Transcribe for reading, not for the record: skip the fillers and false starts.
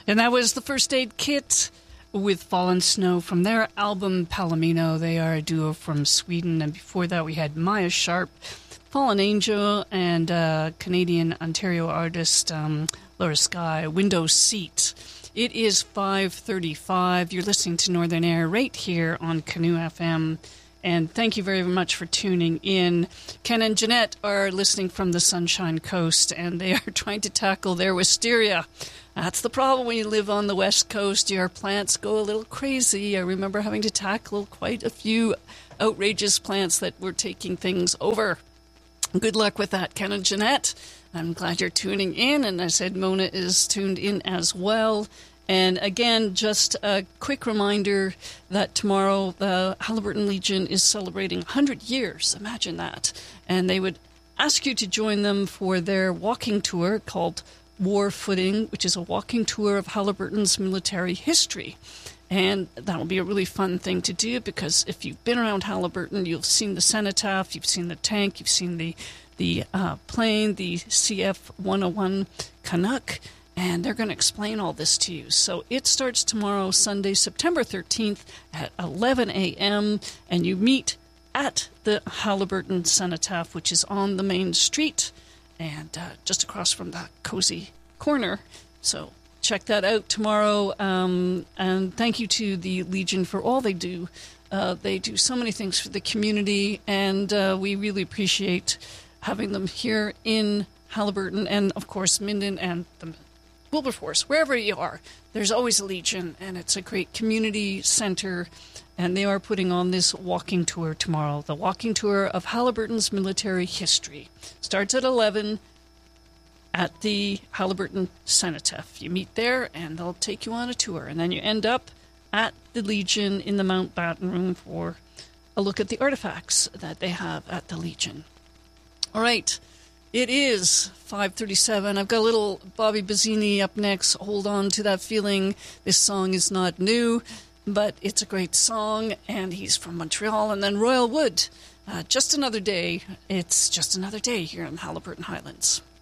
And that was the First Aid Kit with Fallen Snow from their album Palomino. They are a duo from Sweden. And before that, we had Maya Sharp, Fallen Angel, and Canadian Ontario artist Laura Sky, Window Seat. It is 5:35. You're listening to Northern Air right here on Canoe FM. And thank you very much for tuning in. Ken and Jeanette are listening from the Sunshine Coast, and they are trying to tackle their wisteria. That's the problem when you live on the West Coast. Your plants go a little crazy. I remember having to tackle quite a few outrageous plants that were taking things over. Good luck with that, Ken and Jeanette. I'm glad you're tuning in, and I said Mona is tuned in as well. And again, just a quick reminder that tomorrow the Haliburton Legion is celebrating 100 years. Imagine that. And they would ask you to join them for their walking tour called War Footing, which is a walking tour of Haliburton's military history. And that'll be a really fun thing to do, because if you've been around Haliburton, you've seen the cenotaph, you've seen the tank, you've seen the plane, the CF-101 Canuck, and they're going to explain all this to you. So it starts tomorrow, Sunday, September 13th at 11 a.m., and you meet at the Haliburton Cenotaph, which is on the main street and just across from the Cozy Corner. So check that out tomorrow. And thank you to the Legion for all they do. They do so many things for the community, and we really appreciate having them here in Haliburton and, of course, Minden and the Wilberforce. Wherever you are, there's always a Legion, and it's a great community center, and they are putting on this walking tour tomorrow, the walking tour of Haliburton's military history. Starts at 11 at the Haliburton Cenotaph. You meet there, and they'll take you on a tour, and then you end up at the Legion in the Mountbatten Room for a look at the artifacts that they have at the Legion. All right, it is 5:37. I've got a little Bobby Bazzini up next. Hold on to that feeling. This song is not new, but it's a great song, and he's from Montreal. And then Royal Wood, Just Another Day. It's just another day here in Haliburton Highlands.